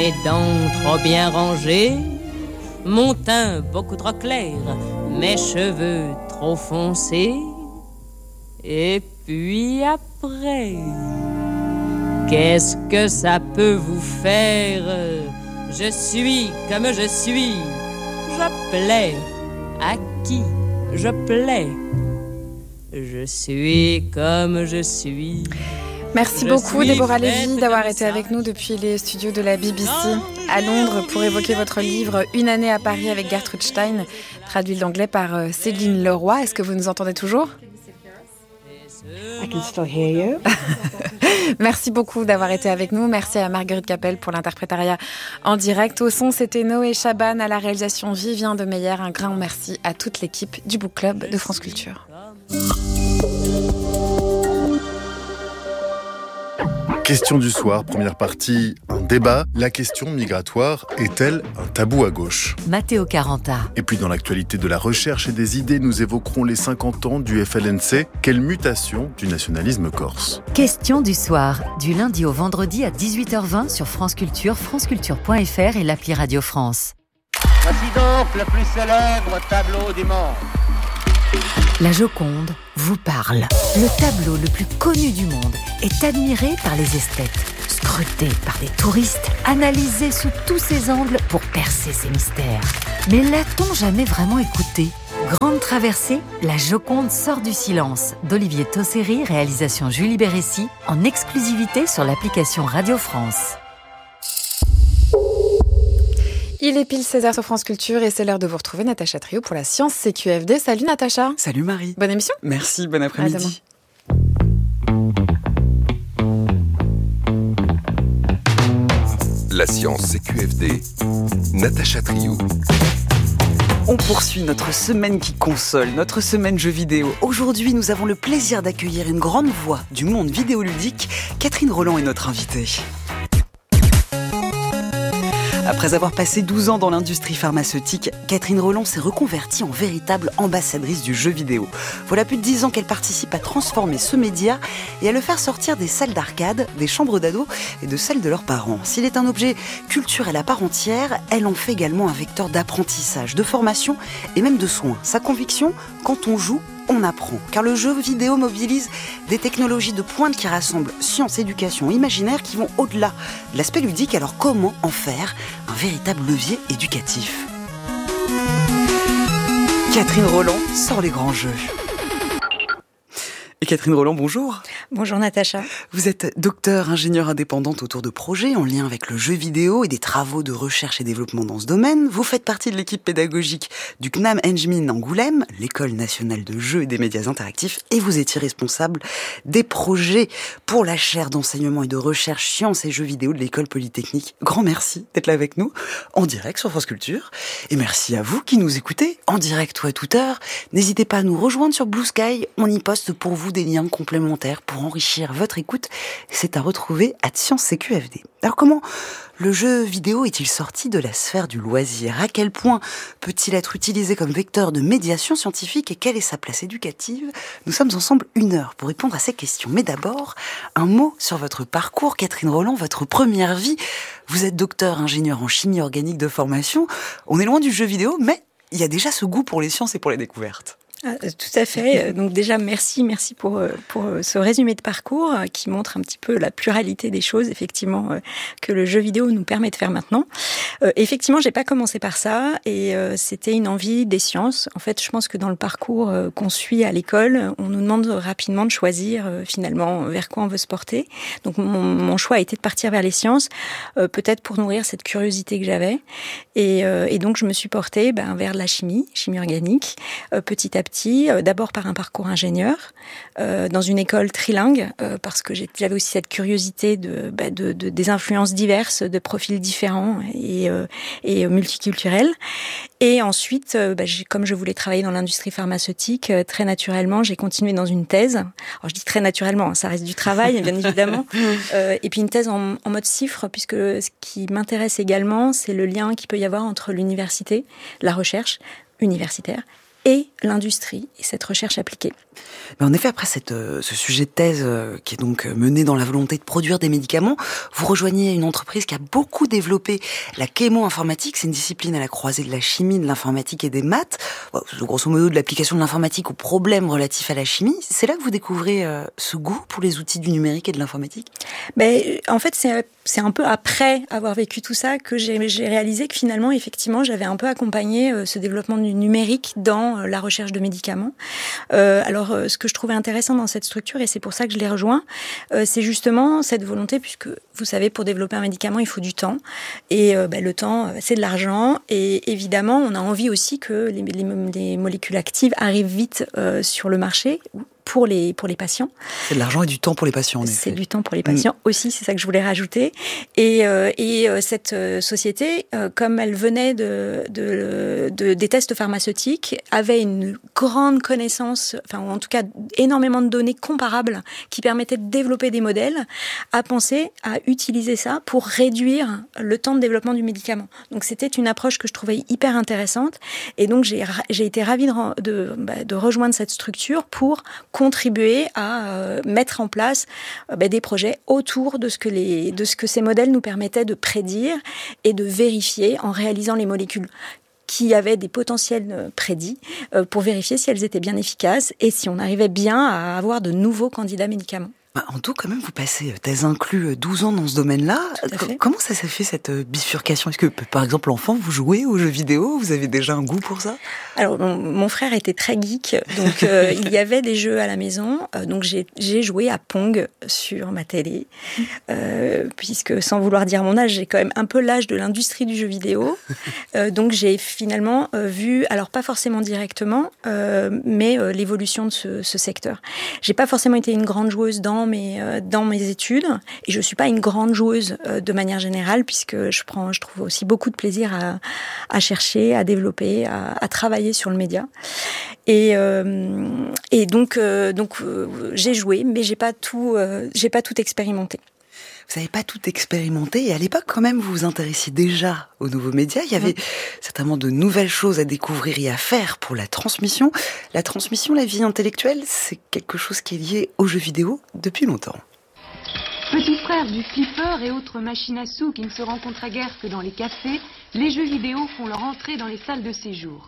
mes dents trop bien rangées, mon teint beaucoup trop clair, mes cheveux trop foncés. Et puis après, qu'est-ce que ça peut vous faire? Je suis comme je suis, je plais à qui je plais. Je suis comme je suis. Merci beaucoup Déborah Lévy d'avoir été avec nous depuis les studios de la BBC à Londres pour évoquer votre livre Une année à Paris avec Gertrude Stein, traduit de l'anglais par Céline Leroy. Est-ce que vous nous entendez toujours? I can still hear you. Merci beaucoup d'avoir été avec nous. Merci à Marguerite Capel pour l'interprétariat en direct. Au son, c'était Noé Chaban, à la réalisation Vivien de Meyer. Un grand merci à toute l'équipe du Book Club de France Culture. Question du soir, première partie, un débat. La question migratoire est-elle un tabou à gauche? Matteo Caranta. Et puis dans l'actualité de la recherche et des idées, nous évoquerons les 50 ans du FLNC. Quelle mutation du nationalisme corse? Question du soir, du lundi au vendredi à 18h20 sur France Culture, franceculture.fr et l'appli Radio France. Voici donc le plus célèbre tableau du monde. La Joconde vous parle. Le tableau le plus connu du monde est admiré par les esthètes, scruté par des touristes, analysé sous tous ses angles pour percer ses mystères. Mais l'a-t-on jamais vraiment écouté? Grande traversée, La Joconde sort du silence d'Olivier Tosseri, réalisation Julie Bérécy, en exclusivité sur l'application Radio France. Il est pile 16h sur France Culture et c'est l'heure de vous retrouver Natacha Trio pour la Science CQFD. Salut Natacha. Salut Marie. Bonne émission. Merci, bon après-midi. La Science CQFD, Natacha Trio. On poursuit notre semaine qui console, notre semaine jeux vidéo. Aujourd'hui, nous avons le plaisir d'accueillir une grande voix du monde vidéoludique. Catherine Rolland est notre invitée. Après avoir passé 12 ans dans l'industrie pharmaceutique, Catherine Rolland s'est reconvertie en véritable ambassadrice du jeu vidéo. Voilà plus de 10 ans qu'elle participe à transformer ce média et à le faire sortir des salles d'arcade, des chambres d'ados et de celles de leurs parents. S'il est un objet culturel à part entière, elle en fait également un vecteur d'apprentissage, de formation et même de soins. Sa conviction, quand on joue, on apprend, car le jeu vidéo mobilise des technologies de pointe qui rassemblent science, éducation, imaginaire qui vont au-delà de l'aspect ludique. Alors comment en faire un véritable levier éducatif? Catherine Rolland sort les grands jeux. Et Catherine Rolland, bonjour. Bonjour Natacha. Vous êtes docteure ingénieure indépendante autour de projets en lien avec le jeu vidéo et des travaux de recherche et développement dans ce domaine. Vous faites partie de l'équipe pédagogique du CNAM Engmin Angoulême, l'École nationale de jeux et des médias interactifs, et vous étiez responsable des projets pour la chaire d'enseignement et de recherche sciences et jeux vidéo de l'École Polytechnique. Grand merci d'être là avec nous, en direct sur France Culture. Et merci à vous qui nous écoutez, en direct ou à toute heure. N'hésitez pas à nous rejoindre sur Blue Sky, on y poste pour vous des liens complémentaires pour enrichir votre écoute. C'est à retrouver à Science CQFD. Alors comment le jeu vidéo est-il sorti de la sphère du loisir? À quel point peut-il être utilisé comme vecteur de médiation scientifique et quelle est sa place éducative? Nous sommes ensemble 1 heure pour répondre à ces questions. Mais d'abord, un mot sur votre parcours, Catherine Rolland, votre première vie. Vous êtes docteur ingénieur en chimie organique de formation. On est loin du jeu vidéo, mais il y a déjà ce goût pour les sciences et pour les découvertes. Tout à fait. Donc déjà, merci pour ce résumé de parcours qui montre un petit peu la pluralité des choses, effectivement, que le jeu vidéo nous permet de faire maintenant. Effectivement, j'ai pas commencé par ça et c'était une envie des sciences. En fait, je pense que dans le parcours qu'on suit à l'école, on nous demande rapidement de choisir finalement vers quoi on veut se porter. Donc mon choix a été de partir vers les sciences, peut-être pour nourrir cette curiosité que j'avais. Et donc je me suis portée vers la chimie organique, petit à petit. D'abord par un parcours ingénieur, dans une école trilingue, parce que j'avais aussi cette curiosité des influences diverses, de profils différents et multiculturels. Et ensuite, comme je voulais travailler dans l'industrie pharmaceutique, très naturellement, j'ai continué dans une thèse. Alors je dis très naturellement, ça reste du travail, bien évidemment. Et puis une thèse en mode CIFRE, puisque ce qui m'intéresse également, c'est le lien qu'il peut y avoir entre l'université, la recherche universitaire, et l'industrie et cette recherche appliquée. Mais en effet, après ce sujet de thèse qui est donc mené dans la volonté de produire des médicaments, vous rejoignez une entreprise qui a beaucoup développé la chémo-informatique. C'est une discipline à la croisée de la chimie, de l'informatique et des maths. Grosso modo, de l'application de l'informatique aux problèmes relatifs à la chimie. C'est là que vous découvrez ce goût pour les outils du numérique et de l'informatique ? En fait, c'est un peu après avoir vécu tout ça que j'ai réalisé que finalement, effectivement, j'avais un peu accompagné ce développement du numérique dans la recherche de médicaments. Ce que je trouvais intéressant dans cette structure, et c'est pour ça que je l'ai rejoint, c'est justement cette volonté, puisque vous savez, pour développer un médicament, il faut du temps. Et le temps, c'est de l'argent. Et évidemment, on a envie aussi que les molécules actives arrivent vite sur le marché, pour les patients. C'est de l'argent et du temps pour les patients, en effet. C'est du temps pour les patients aussi, c'est ça que je voulais rajouter. Et cette société, comme elle venait des tests pharmaceutiques, avait une grande connaissance, ou en tout cas énormément de données comparables qui permettaient de développer des modèles, a pensé à utiliser ça pour réduire le temps de développement du médicament. Donc c'était une approche que je trouvais hyper intéressante. Et donc j'ai été ravie de rejoindre cette structure pour contribuer à mettre en place des projets autour de ce que ces modèles nous permettaient de prédire et de vérifier en réalisant les molécules qui avaient des potentiels prédits pour vérifier si elles étaient bien efficaces et si on arrivait bien à avoir de nouveaux candidats médicaments. En tout, quand même, vous passez, thèse inclus, 12 ans dans ce domaine-là. Comment ça s'est fait, cette bifurcation ? Est-ce que, par exemple, enfant, vous jouez aux jeux vidéo ? Vous avez déjà un goût pour ça ? Alors, mon frère était très geek, donc il y avait des jeux à la maison. Donc, j'ai joué à Pong sur ma télé, puisque, sans vouloir dire mon âge, j'ai quand même un peu l'âge de l'industrie du jeu vidéo. Donc, j'ai finalement vu, alors pas forcément directement, mais l'évolution de ce secteur. J'ai pas forcément été une grande joueuse dans mes études, et je suis pas une grande joueuse de manière générale, puisque je trouve aussi beaucoup de plaisir à chercher, à développer, à travailler sur le média. Et donc j'ai joué, mais j'ai pas tout expérimenté. Vous n'avez pas tout expérimenté, et à l'époque, quand même, vous vous intéressiez déjà aux nouveaux médias. Il y avait certainement de nouvelles choses à découvrir et à faire pour la transmission. La transmission, la vie intellectuelle, c'est quelque chose qui est lié aux jeux vidéo depuis longtemps. Petit frère du flipper et autres machines à sous qui ne se rencontrent guère que dans les cafés, les jeux vidéo font leur entrée dans les salles de séjour.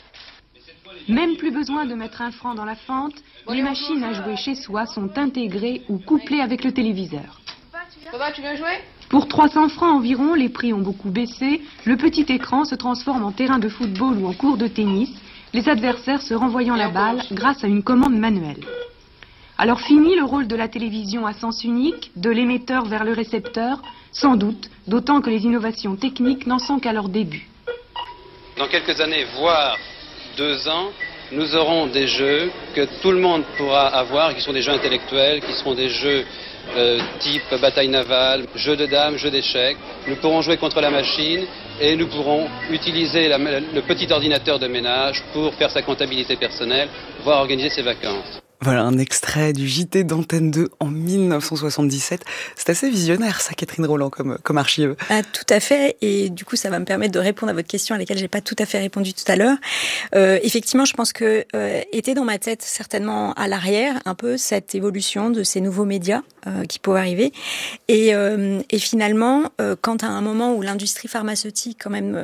Même plus besoin de mettre un franc dans la fente, les machines à jouer chez soi sont intégrées ou couplées avec le téléviseur. Papa, tu veux jouer ? Pour 300 francs environ, les prix ont beaucoup baissé, le petit écran se transforme en terrain de football ou en court de tennis, les adversaires se renvoyant la balle grâce à une commande manuelle. Alors fini le rôle de la télévision à sens unique, de l'émetteur vers le récepteur, sans doute, d'autant que les innovations techniques n'en sont qu'à leur début. Dans quelques années, voire 2 ans, nous aurons des jeux que tout le monde pourra avoir, qui sont des jeux intellectuels, qui seront des jeux type bataille navale, jeux de dames, jeux d'échecs. Nous pourrons jouer contre la machine et nous pourrons utiliser le petit ordinateur de ménage pour faire sa comptabilité personnelle, voire organiser ses vacances. Voilà un extrait du JT d'Antenne 2 en 1977. C'est assez visionnaire, ça, Catherine Roland, comme archive. Ah, tout à fait. Et du coup, ça va me permettre de répondre à votre question à laquelle j'ai pas tout à fait répondu tout à l'heure. Effectivement, je pense que était dans ma tête certainement à l'arrière un peu cette évolution de ces nouveaux médias qui pouvaient arriver. Et finalement, quand à un moment où l'industrie pharmaceutique quand même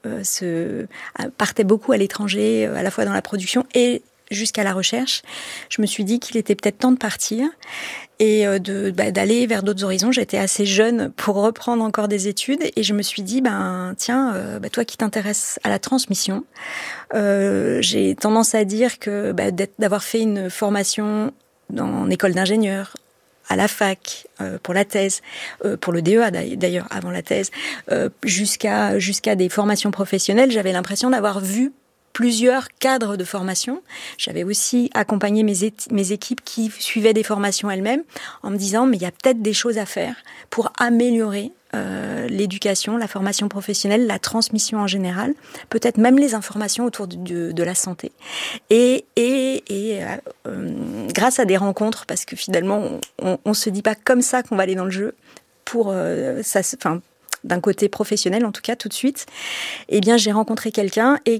partait beaucoup à l'étranger, à la fois dans la production et jusqu'à la recherche, je me suis dit qu'il était peut-être temps de partir et d'aller vers d'autres horizons. J'étais assez jeune pour reprendre encore des études et je me suis dit, tiens, toi qui t'intéresses à la transmission, j'ai tendance à dire que d'avoir fait une formation en école d'ingénieur, à la fac, pour la thèse, pour le DEA d'ailleurs, avant la thèse, jusqu'à des formations professionnelles, j'avais l'impression d'avoir vu plusieurs cadres de formation. J'avais aussi accompagné mes équipes qui suivaient des formations elles-mêmes en me disant mais il y a peut-être des choses à faire pour améliorer l'éducation, la formation professionnelle, la transmission en général, peut-être même les informations autour de la santé. Et grâce à des rencontres, parce que finalement on se dit pas comme ça qu'on va aller dans le jeu, d'un côté professionnel, en tout cas tout de suite, eh bien j'ai rencontré quelqu'un et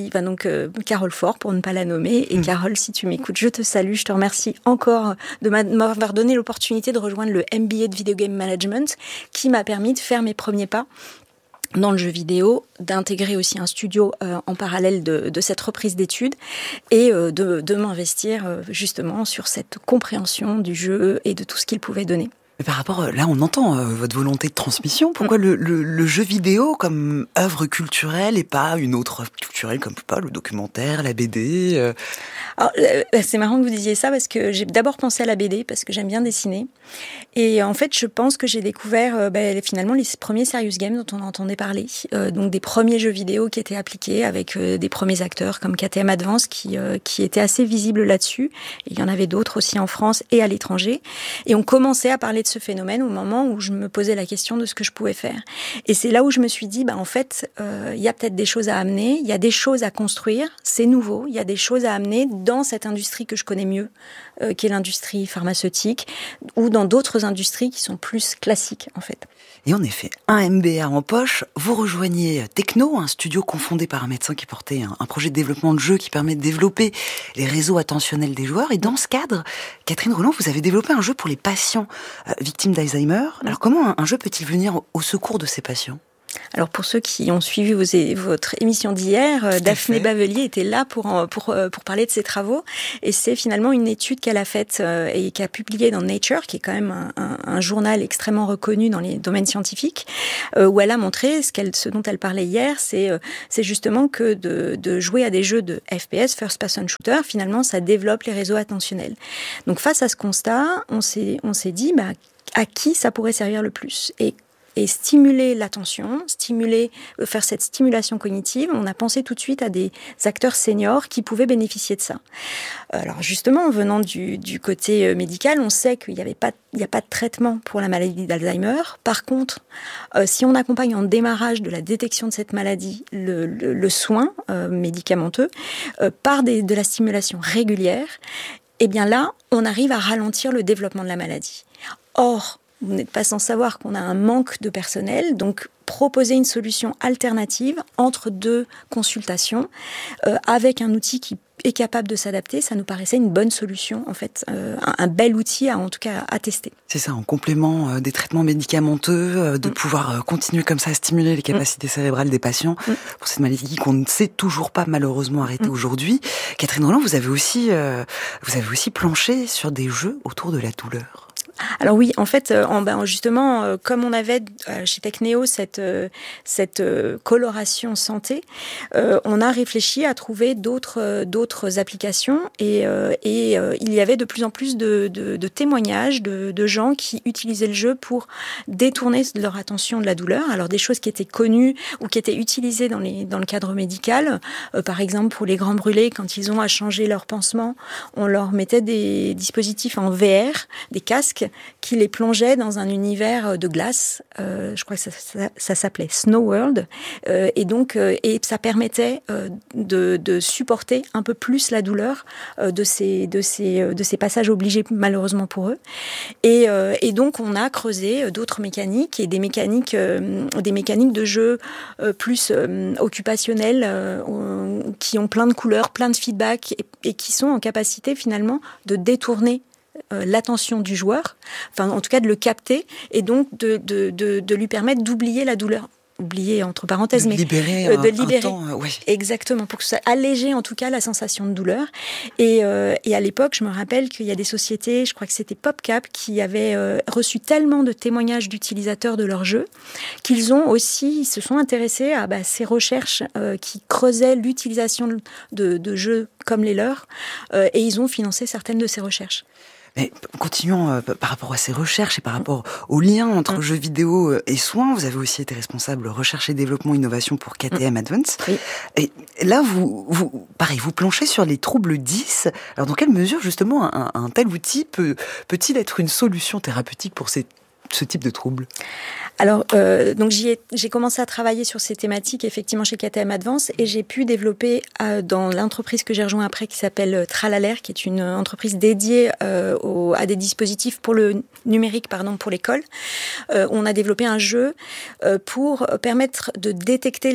Carole Faure, pour ne pas la nommer. Et Carole, si tu m'écoutes, je te salue, je te remercie encore de m'avoir donné l'opportunité de rejoindre le MBA de Video Game Management, qui m'a permis de faire mes premiers pas dans le jeu vidéo, d'intégrer aussi un studio en parallèle de cette reprise d'études et de m'investir justement sur cette compréhension du jeu et de tout ce qu'il pouvait donner. Mais par rapport, là on entend votre volonté de transmission. Pourquoi le jeu vidéo comme œuvre culturelle et pas une autre œuvre culturelle comme le documentaire, la BD Alors, c'est marrant que vous disiez ça parce que j'ai d'abord pensé à la BD parce que j'aime bien dessiner. Et en fait, je pense que j'ai découvert finalement les premiers serious games dont on entendait parler. Donc des premiers jeux vidéo qui étaient appliqués avec des premiers acteurs comme KTM Advance qui étaient assez visibles là-dessus. Et il y en avait d'autres aussi en France et à l'étranger. Et on commençait à parler de ce phénomène au moment où je me posais la question de ce que je pouvais faire. Et c'est là où je me suis dit, en fait, il y a peut-être des choses à amener, il y a des choses à construire, c'est nouveau, il y a des choses à amener dans cette industrie que je connais mieux, qui est l'industrie pharmaceutique, ou dans d'autres industries qui sont plus classiques, en fait. Et en effet, un MBA en poche, vous rejoignez Techno, un studio cofondé par un médecin qui portait un projet de développement de jeu qui permet de développer les réseaux attentionnels des joueurs. Et dans ce cadre, Catherine Rolland, vous avez développé un jeu pour les patients victimes d'Alzheimer. Alors comment un jeu peut-il venir au secours de ces patients ? Alors pour ceux qui ont suivi votre émission d'hier, Daphné Bavelier était là pour parler de ses travaux, et c'est finalement une étude qu'elle a faite et qu'elle a publiée dans Nature, qui est quand même un journal extrêmement reconnu dans les domaines scientifiques, où elle a montré ce dont elle parlait hier, c'est justement que de jouer à des jeux de FPS, First Person Shooter, finalement ça développe les réseaux attentionnels. Donc face à ce constat, on s'est dit à qui ça pourrait servir le plus et stimuler l'attention, faire cette stimulation cognitive. On a pensé tout de suite à des acteurs seniors qui pouvaient bénéficier de ça. Alors justement, venant du côté médical, on sait qu'il n'y a pas de traitement pour la maladie d'Alzheimer. Par contre, si on accompagne en démarrage de la détection de cette maladie le soin médicamenteux par de la stimulation régulière, eh bien là, on arrive à ralentir le développement de la maladie. Or, vous n'êtes pas sans savoir qu'on a un manque de personnel, donc proposer une solution alternative entre deux consultations avec un outil qui est capable de s'adapter, ça nous paraissait une bonne solution, en fait, un bel outil en tout cas à tester. C'est ça, en complément des traitements médicamenteux, de pouvoir continuer comme ça à stimuler les capacités cérébrales des patients pour cette maladie qu'on ne sait toujours pas malheureusement arrêter aujourd'hui. Catherine Rolland, vous avez aussi planché sur des jeux autour de la douleur. Alors oui, en fait, justement, comme on avait chez Technéo cette coloration santé, on a réfléchi à trouver d'autres applications et il y avait de plus en plus de témoignages de gens qui utilisaient le jeu pour détourner leur attention de la douleur. Alors des choses qui étaient connues ou qui étaient utilisées dans le cadre médical, par exemple pour les grands brûlés, quand ils ont à changer leur pansement, on leur mettait des dispositifs en VR, des casques, qui les plongeait dans un univers de glace. Je crois que ça s'appelait Snow World. Et ça permettait de supporter un peu plus la douleur de ces passages obligés malheureusement pour eux. Et donc on a creusé d'autres mécaniques et des mécaniques de jeu plus occupationnelles qui ont plein de couleurs, plein de feedback et qui sont en capacité finalement de l'attention du joueur, enfin en tout cas de le capter et donc de lui permettre d'oublier la douleur. Oublier entre parenthèses, mais de libérer un temps, exactement, pour que ça alléger en tout cas la sensation de douleur. Et à l'époque, je me rappelle qu'il y a des sociétés, je crois que c'était PopCap, qui avaient reçu tellement de témoignages d'utilisateurs de leur jeu qu'ils se sont intéressés à ces recherches qui creusaient l'utilisation de jeux comme les leurs, et ils ont financé certaines de ces recherches. Mais continuons par rapport à ces recherches et par rapport au lien entre jeux vidéo et soins. Vous avez aussi été responsable recherche et développement innovation pour KTM Advance. Oui. Et là, vous planchez sur les troubles 10. Alors, dans quelle mesure, justement, un tel outil peut-il être une solution thérapeutique pour ce type de troubles ? Alors, donc j'ai commencé à travailler sur ces thématiques effectivement chez KTM Advance et j'ai pu développer dans l'entreprise que j'ai rejoint après qui s'appelle Tralalaire, qui est une entreprise dédiée à des dispositifs pour le numérique pour l'école. On a développé un jeu pour permettre de détecter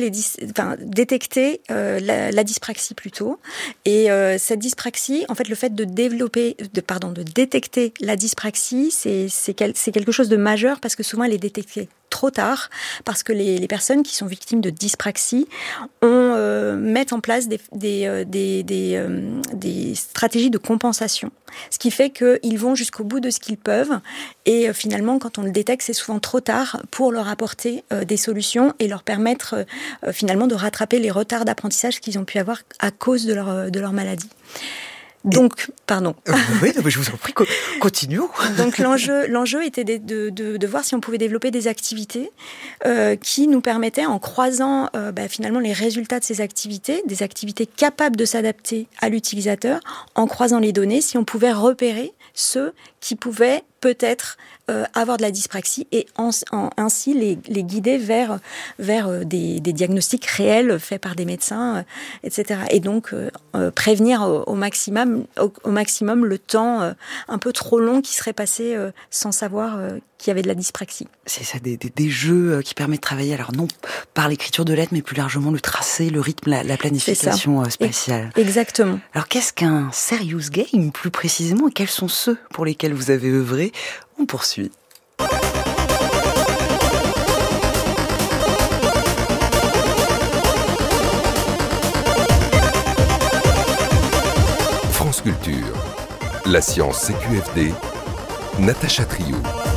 la dyspraxie plutôt. Et cette dyspraxie, en fait, le fait de détecter la dyspraxie, c'est quelque chose de majeur parce que souvent elle est détectée trop tard, parce que les personnes qui sont victimes de dyspraxie mettent en place des stratégies de compensation. Ce qui fait qu'ils vont jusqu'au bout de ce qu'ils peuvent et finalement, quand on le détecte, c'est souvent trop tard pour leur apporter des solutions et leur permettre finalement de rattraper les retards d'apprentissage qu'ils ont pu avoir à cause de leur maladie. Donc, pardon. Oui, je vous en prie, continuons. Donc l'enjeu était de voir si on pouvait développer des activités qui nous permettaient, en croisant finalement les résultats de ces activités, des activités capables de s'adapter à l'utilisateur, en croisant les données, si on pouvait repérer ceux qui pouvaient peut-être avoir de la dyspraxie et ainsi les guider vers des diagnostics réels faits par des médecins, etc. Et donc prévenir au maximum le temps un peu trop long qui serait passé sans savoir qu'il y avait de la dyspraxie. C'est ça, des jeux qui permettent de travailler, alors non par l'écriture de lettres, mais plus largement le tracé, le rythme, la planification spatiale. Exactement. Alors qu'est-ce qu'un serious game, plus précisément, et quels sont ceux pour lesquels vous avez œuvré? On poursuit. France Culture, la science CQFD, Natacha Triou.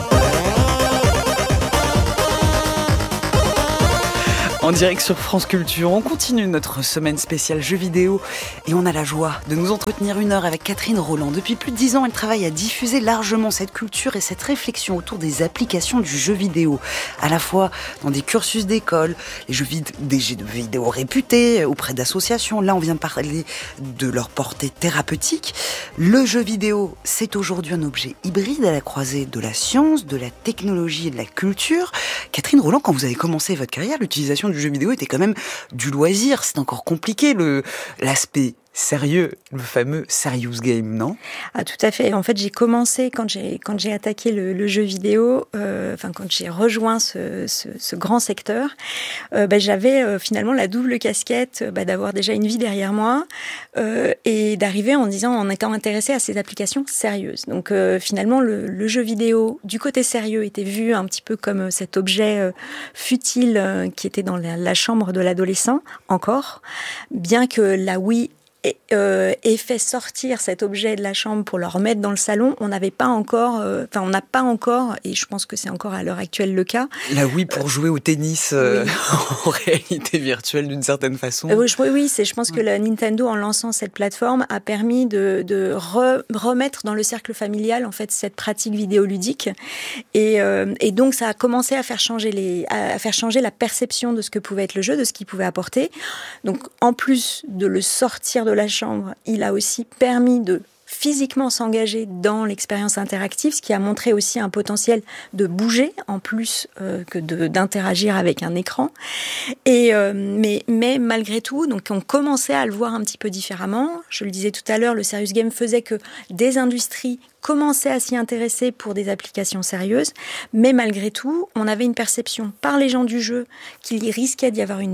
En direct sur France Culture, on continue notre semaine spéciale jeux vidéo et on a la joie de nous entretenir 1 heure avec Catherine Rolland. Depuis plus de 10 ans, elle travaille à diffuser largement cette culture et cette réflexion autour des applications du jeu vidéo, à la fois dans des cursus d'école, des jeux vidéo réputés auprès d'associations. Là, on vient de parler de leur portée thérapeutique. Le jeu vidéo, c'est aujourd'hui un objet hybride à la croisée de la science, de la technologie et de la culture. Catherine Rolland, quand vous avez commencé votre carrière, l'utilisation du jeu vidéo était quand même du loisir. C'est encore compliqué, l'aspect sérieux, le fameux serious game, non? Ah, tout à fait. En fait, j'ai commencé quand j'ai attaqué le jeu vidéo, quand j'ai rejoint ce grand secteur, j'avais finalement la double casquette d'avoir déjà une vie derrière moi et d'arriver en étant intéressée à ces applications sérieuses. Donc finalement, le jeu vidéo du côté sérieux était vu un petit peu comme cet objet futile qui était dans la chambre de l'adolescent encore, bien que la Wii et fait sortir cet objet de la chambre pour le remettre dans le salon, on n'a pas encore, et je pense que c'est encore à l'heure actuelle le cas. La Wii pour jouer au tennis en réalité virtuelle d'une certaine façon. Je pense que la Nintendo, en lançant cette plateforme, a permis de remettre dans le cercle familial en fait cette pratique vidéoludique, et donc ça a commencé à faire changer la perception de ce que pouvait être le jeu, de ce qu'il pouvait apporter. Donc en plus de le sortir de la chambre, il a aussi permis de physiquement s'engager dans l'expérience interactive, ce qui a montré aussi un potentiel de bouger en plus que d'interagir avec un écran. Mais malgré tout, donc on commençait à le voir un petit peu différemment. Je le disais tout à l'heure, le serious game faisait que des industries commençaient à s'y intéresser pour des applications sérieuses, mais malgré tout, on avait une perception par les gens du jeu qu'il risquait d'y avoir une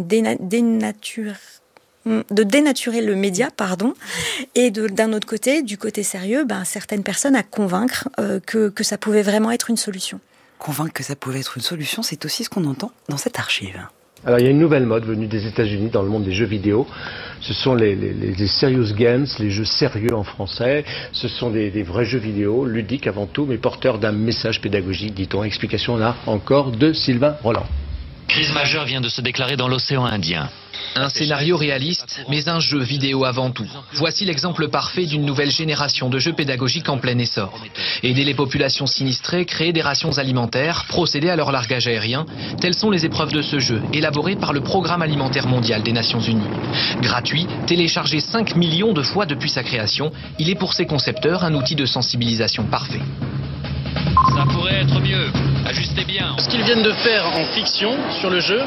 de dénaturer le média, et d'un autre côté, du côté sérieux, certaines personnes à convaincre que ça pouvait vraiment être une solution. Convaincre que ça pouvait être une solution, c'est aussi ce qu'on entend dans cette archive. Alors il y a une nouvelle mode venue des États-Unis dans le monde des jeux vidéo. Ce sont les serious games, les jeux sérieux en français. Ce sont des vrais jeux vidéo, ludiques avant tout, mais porteurs d'un message pédagogique, dit-on. Explication là encore de Sylvain Rolland. Crise majeure vient de se déclarer dans l'océan Indien. Un scénario réaliste, mais un jeu vidéo avant tout. Voici l'exemple parfait d'une nouvelle génération de jeux pédagogiques en plein essor. Aider les populations sinistrées, créer des rations alimentaires, procéder à leur largage aérien, telles sont les épreuves de ce jeu, élaboré par le Programme alimentaire mondial des Nations Unies. Gratuit, téléchargé 5 millions de fois depuis sa création, il est pour ses concepteurs un outil de sensibilisation parfait. Ça pourrait être mieux. Ajustez bien. Ce qu'ils viennent de faire en fiction sur le jeu,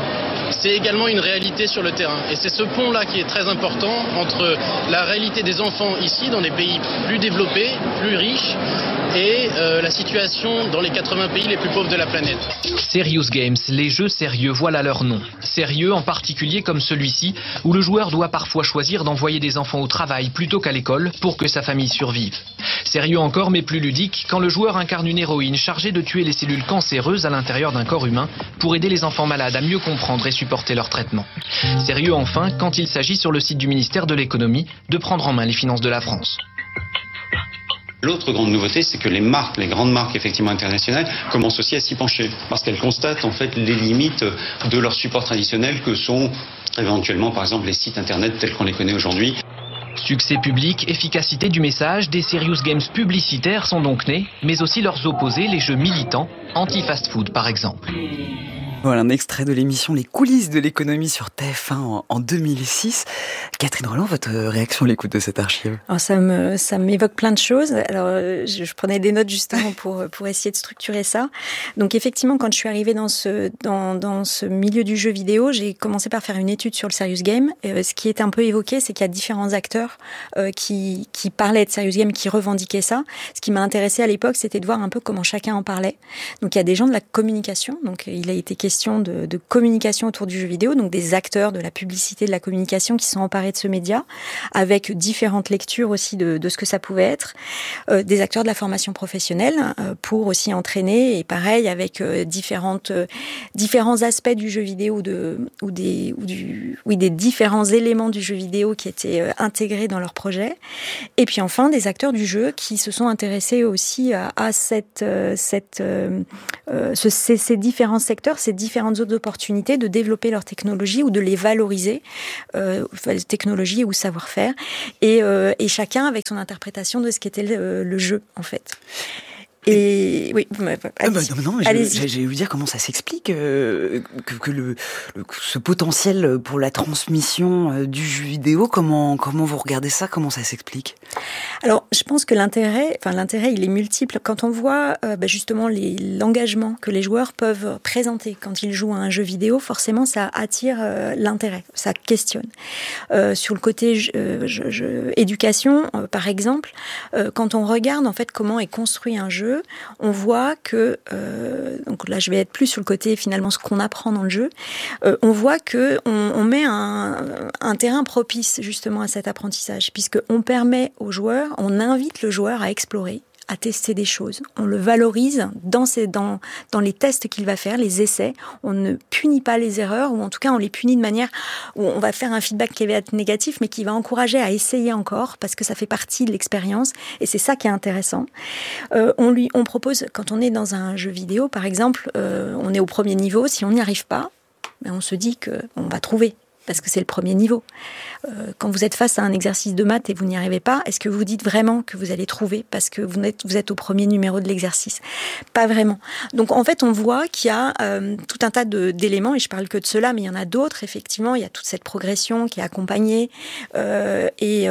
c'est également une réalité sur le terrain. Et c'est ce pont-là qui est très important entre la réalité des enfants ici, dans les pays plus développés, plus riches, et la situation dans les 80 pays les plus pauvres de la planète. Serious Games, les jeux sérieux, voilà leur nom. Sérieux en particulier comme celui-ci, où le joueur doit parfois choisir d'envoyer des enfants au travail plutôt qu'à l'école pour que sa famille survive. Sérieux encore mais plus ludique quand le joueur incarne une héroïne chargée de tuer les cellules cancéreuses à l'intérieur d'un corps humain pour aider les enfants malades à mieux comprendre et supporter leur traitement. Sérieux enfin quand il s'agit sur le site du ministère de l'économie de prendre en main les finances de la France. L'autre grande nouveauté, c'est que les marques, les grandes marques effectivement internationales, commencent aussi à s'y pencher, parce qu'elles constatent en fait les limites de leur support traditionnel que sont éventuellement par exemple les sites internet tels qu'on les connaît aujourd'hui. Succès public, efficacité du message, des serious games publicitaires sont donc nés, mais aussi leurs opposés, les jeux militants, anti-fast-food par exemple. Voilà un extrait de l'émission Les coulisses de l'économie sur TF1 en 2006. Catherine Roland, votre réaction à l'écoute de cette archive? Alors ça m'évoque plein de choses. Alors je prenais des notes justement pour essayer de structurer ça. Donc effectivement, quand je suis arrivée dans ce milieu du jeu vidéo, j'ai commencé par faire une étude sur le serious game. Ce qui est un peu évoqué, c'est qu'il y a différents acteurs qui parlaient de serious game, qui revendiquaient ça. Ce qui m'a intéressée à l'époque, c'était de voir un peu comment chacun en parlait. Donc il y a des gens de la communication. Donc il a été question de communication autour du jeu vidéo, donc des acteurs de la publicité, de la communication qui sont emparés de ce média, avec différentes lectures aussi de ce que ça pouvait être, des acteurs de la formation professionnelle pour aussi entraîner, et pareil avec différents aspects du jeu vidéo ou des différents éléments du jeu vidéo qui étaient intégrés dans leur projet, et puis enfin des acteurs du jeu qui se sont intéressés aussi à ces différents secteurs, ces différentes autres opportunités de développer leur technologie ou de les valoriser, technologie ou savoir-faire, et chacun avec son interprétation de ce qu'était le jeu en fait. Et oui, allez-y. J'allais vous dire comment ça s'explique que ce potentiel pour la transmission du jeu vidéo, comment vous regardez ça, comment ça s'explique? Alors, je pense que l'intérêt, il est multiple. Quand on voit justement l'engagement que les joueurs peuvent présenter quand ils jouent à un jeu vidéo, forcément, ça attire l'intérêt, ça questionne. Sur le côté éducation, par exemple, quand on regarde en fait comment est construit un jeu, on voit que, donc là je vais être plus sur le côté finalement ce qu'on apprend dans le jeu, on voit qu'on met un terrain propice justement à cet apprentissage, puisqu'on permet aux joueurs, on invite le joueur à explorer, à tester des choses. On le valorise dans les tests qu'il va faire, les essais. On ne punit pas les erreurs, ou en tout cas on les punit de manière où on va faire un feedback qui va être négatif, mais qui va encourager à essayer encore, parce que ça fait partie de l'expérience, et c'est ça qui est intéressant. On propose, quand on est dans un jeu vidéo, par exemple, on est au premier niveau, si on n'y arrive pas, on se dit qu'on va trouver, parce que c'est le premier niveau. Quand vous êtes face à un exercice de maths et vous n'y arrivez pas, est-ce que vous dites vraiment que vous allez trouver parce que vous êtes au premier numéro de l'exercice? Pas vraiment. Donc en fait, on voit qu'il y a tout un tas d'éléments, et je parle que de cela, mais il y en a d'autres, effectivement. Il y a toute cette progression qui est accompagnée et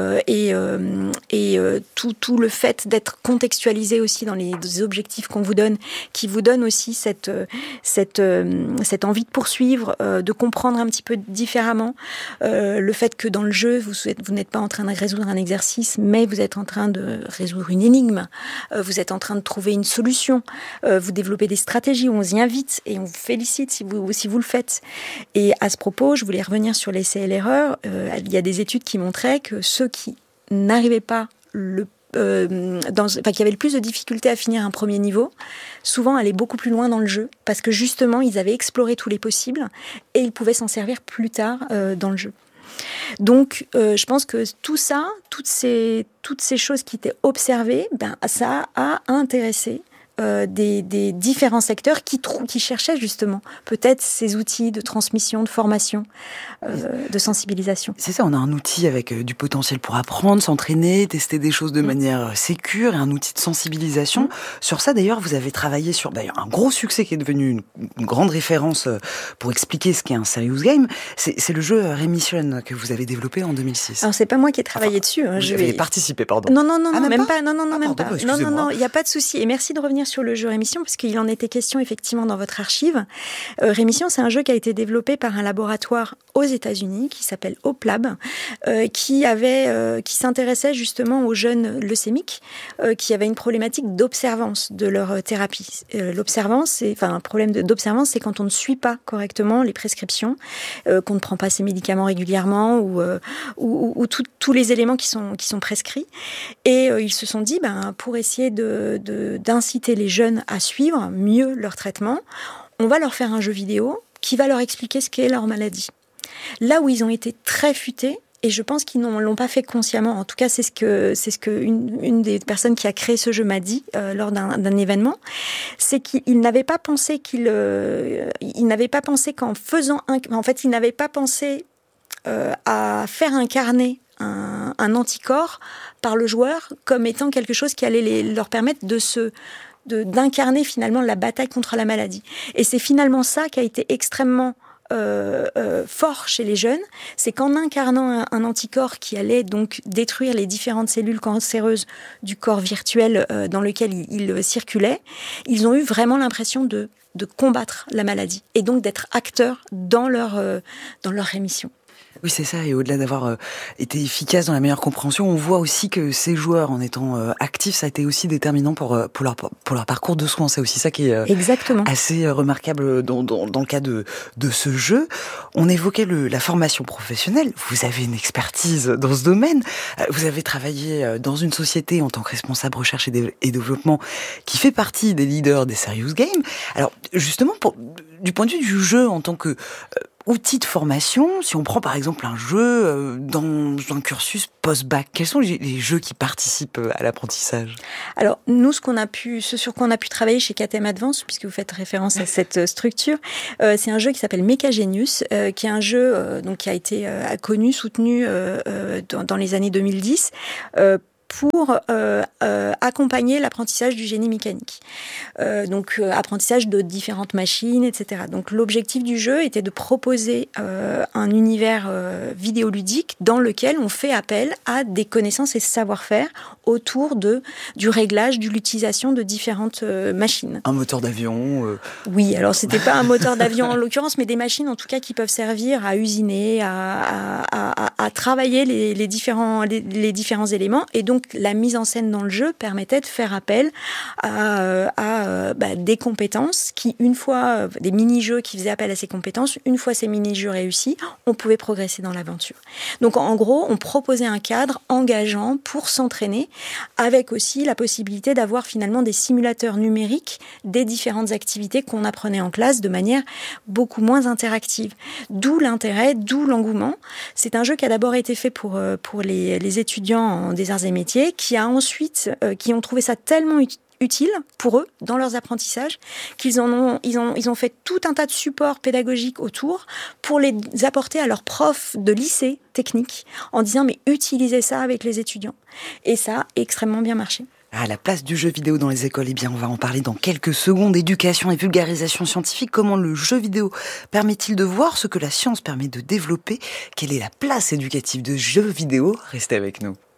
tout le fait d'être contextualisé aussi dans les objectifs qu'on vous donne, qui vous donne aussi cette envie de poursuivre, de comprendre un petit peu différemment. Le fait que dans le jeu, vous n'êtes pas en train de résoudre un exercice, mais vous êtes en train de résoudre une énigme, vous êtes en train de trouver une solution, vous développez des stratégies, on vous y invite et on vous félicite si vous le faites. Et à ce propos, je voulais revenir sur l'essai et l'erreur. Il y a des études qui montraient que ceux qui n'arrivaient pas qui avaient le plus de difficultés à finir un premier niveau, souvent allaient beaucoup plus loin dans le jeu, parce que justement, ils avaient exploré tous les possibles et ils pouvaient s'en servir plus tard dans le jeu. Donc, je pense que tout ça, toutes ces choses qui étaient observées, ça a intéressé des différents secteurs qui cherchaient justement peut-être ces outils de transmission, de formation, de sensibilisation. C'est ça, on a un outil avec du potentiel pour apprendre, s'entraîner, tester des choses de manière sécure, et un outil de sensibilisation. Sur ça, d'ailleurs, vous avez travaillé sur un gros succès qui est devenu une grande référence pour expliquer ce qu'est un serious game. C'est le jeu Remission que vous avez développé en 2006. Alors, c'est pas moi qui ai travaillé dessus. Vous avez participé, pardon. Non, même pas. Non, il n'y a pas de souci. Et merci de revenir sur le jeu Rémission, parce qu'il en était question effectivement dans votre archive. Rémission, c'est un jeu qui a été développé par un laboratoire aux États-Unis qui s'appelle OPLAB, qui s'intéressait justement aux jeunes leucémiques qui avaient une problématique d'observance de leur thérapie. Un problème d'observance, c'est quand on ne suit pas correctement les prescriptions, qu'on ne prend pas ses médicaments régulièrement ou tous les éléments qui sont prescrits. Et ils se sont dit, pour essayer d'inciter les jeunes à suivre mieux leur traitement, on va leur faire un jeu vidéo qui va leur expliquer ce qu'est leur maladie. Là où ils ont été très futés, et je pense qu'ils ne l'ont pas fait consciemment, en tout cas c'est ce que une des personnes qui a créé ce jeu m'a dit lors d'un événement, c'est qu'ils n'avaient pas pensé à faire incarner un anticorps par le joueur comme étant quelque chose qui allait leur permettre d'incarner finalement la bataille contre la maladie. Et c'est finalement ça qui a été extrêmement fort chez les jeunes, c'est qu'en incarnant un anticorps qui allait donc détruire les différentes cellules cancéreuses du corps virtuel dans lequel ils circulaient, ils ont eu vraiment l'impression de combattre la maladie et donc d'être acteurs dans leur rémission. Oui, c'est ça. Et au-delà d'avoir été efficace dans la meilleure compréhension, on voit aussi que ces joueurs, en étant actifs, ça a été aussi déterminant pour leur parcours de soins. C'est aussi ça qui est assez remarquable dans le cas de ce jeu. On évoquait la formation professionnelle. Vous avez une expertise dans ce domaine. Vous avez travaillé dans une société en tant que responsable recherche et développement qui fait partie des leaders des Serious Games. Alors, justement, du point de vue du jeu en tant que outil de formation, si on prend par exemple un jeu dans un cursus post-bac, quels sont les jeux qui participent à l'apprentissage ? Alors nous, ce sur quoi on a pu travailler chez KTM Advance, puisque vous faites référence à cette structure, c'est un jeu qui s'appelle Mecagenius, qui est un jeu qui a été connu, soutenu dans les années 2010, pour accompagner l'apprentissage du génie mécanique. Apprentissage de différentes machines, etc. Donc l'objectif du jeu était de proposer un univers vidéoludique dans lequel on fait appel à des connaissances et savoir-faire autour du réglage, de l'utilisation de différentes machines. Un moteur d'avion Oui, alors c'était pas un moteur d'avion en l'occurrence, mais des machines en tout cas qui peuvent servir à usiner, à travailler les différents éléments. Et donc la mise en scène dans le jeu permettait de faire appel à des compétences qui, une fois, des mini-jeux qui faisaient appel à ces compétences, une fois ces mini-jeux réussis, on pouvait progresser dans l'aventure. Donc en gros, on proposait un cadre engageant pour s'entraîner, avec aussi la possibilité d'avoir finalement des simulateurs numériques des différentes activités qu'on apprenait en classe de manière beaucoup moins interactive. D'où l'intérêt, d'où l'engouement. C'est un jeu qui a d'abord été fait pour les étudiants en des arts et métiers, qui ont trouvé ça tellement utile pour eux dans leurs apprentissages qu'ils ont fait tout un tas de supports pédagogiques autour pour les apporter à leurs profs de lycée technique en disant mais utilisez ça avec les étudiants. Et ça a extrêmement bien marché. À la place du jeu vidéo dans les écoles, on va en parler dans quelques secondes. Éducation et vulgarisation scientifique, comment le jeu vidéo permet-il de voir ce que la science permet de développer ? Quelle est la place éducative de jeux vidéo ? Restez avec nous.